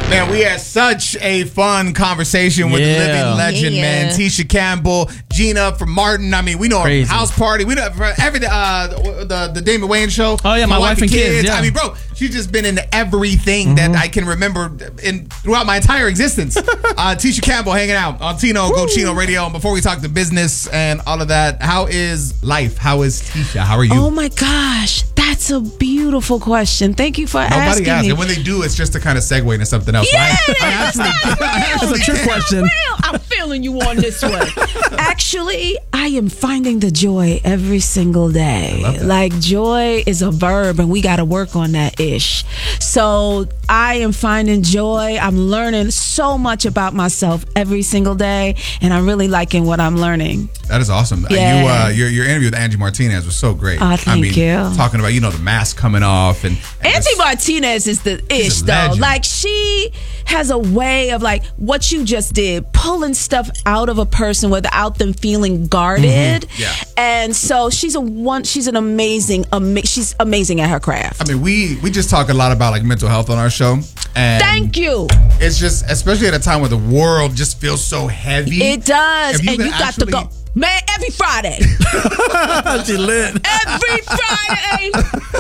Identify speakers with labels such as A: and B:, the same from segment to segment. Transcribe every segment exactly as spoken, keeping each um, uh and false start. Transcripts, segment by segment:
A: Man, we had such a fun conversation with
B: Yeah.
A: the living legend,
C: Yeah.
A: man. Tisha Campbell, Gina from Martin. I mean, we know
B: Crazy.
A: her house party. We know her everything. Uh, the the Damon Wayans show.
B: Oh, yeah, My Wife and Kids, yeah.
A: I mean, bro, she's just been in everything that I can remember in throughout my entire existence. uh, Tisha Campbell hanging out on Tino Go Chino Radio. And before we talk to business and all of that, how is life? How is Tisha? How are you?
C: Oh my gosh, that's a beautiful question. Thank you for
A: Nobody
C: asking
A: asks.
C: me.
A: And when they do, it's just to kind of segue into something else.
C: Yeah,
A: I, I
C: that's
A: actually,
C: not
A: I
C: real.
A: actually
B: It's a trick
A: can't.
B: question.
C: Real, I'm feeling you on this one. Actually, I am finding the joy every single day. Like, joy is a verb, and we got to work on that ish. So I am finding joy. I'm learning so much about myself every single day, and I'm really liking what I'm learning.
A: That is awesome.
C: Yeah.
A: You, uh, your your interview with Angie Martinez was so great.
C: Oh, thank
A: I mean,
C: you.
A: Talking about, you know, the mask coming off and, and
C: Angie
A: just-
C: Martinez is the ish,
A: a
C: though.
A: legend.
C: Like, she has a way of, like, what you just did, pulling stuff out of a person without them feeling guarded.
A: Yeah.
C: And so she's a one. She's an amazing. Ama- she's amazing at her craft.
A: I mean, we we just talk a lot about like mental health on our show. And
C: Thank you.
A: It's just, especially at a time where the world just feels so heavy.
C: It does,
A: If you
C: and
A: can
C: you got
A: actually-
C: to go, man. Every Friday.
B: She lit.
C: Every Friday,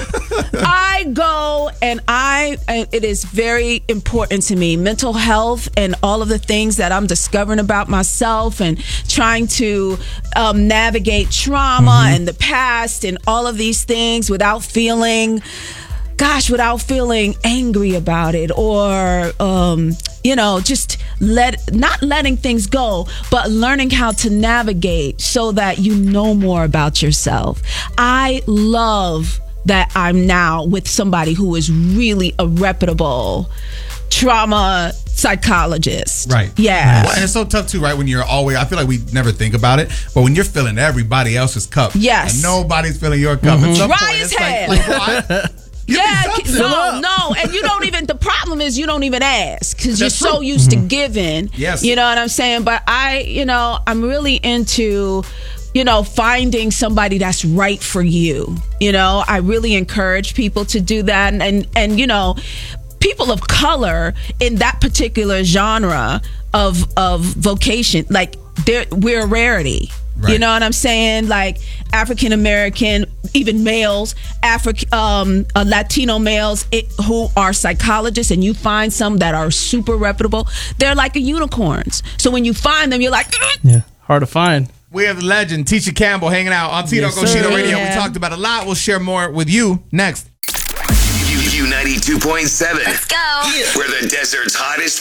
C: I go and I, and it is very important to me, mental health and all of the things that I'm discovering about myself and trying to um, navigate trauma and the past and all of these things without feeling, gosh, without feeling angry about it or, um, you know, just let not letting things go, but learning how to navigate so that you know more about yourself. I love that I'm now with somebody who is really a reputable trauma psychologist.
A: Right.
C: Yeah.
A: Well, and it's so tough too, right? When you're always, I feel like we never think about it, but when you're filling everybody else's cup,
C: Yes.
A: and nobody's filling your cup, at some
C: Dry
A: point,
C: as
A: it's like,
C: hell.
A: like, well, I- give me
C: Yeah,
A: something.
C: no, no, and you don't even. The problem is you don't even ask because you're
A: That's
C: so
A: true.
C: used to giving.
A: Yes.
C: You know what I'm saying? But I, you know, I'm really into, you know, finding somebody that's right for you. You know, I really encourage people to do that, and and, and you know, people of color in that particular genre of of vocation, like they're we're a rarity.
A: Right.
C: You know what I'm saying? Like African American, even males, Afri- um, uh, Latino males it, who are psychologists, and you find some that are super reputable. They're like a unicorns. So when you find them, you're like, "Mm."
B: Yeah, hard to find.
A: We have the legend, Tisha Campbell, hanging out on Tino
B: Yes,
A: Go Chino
B: sir.
A: Radio. We
C: Yeah.
A: talked about a lot. We'll share more with you next.
D: U ninety-two point seven.
E: Let's go.
D: We're the desert's hottest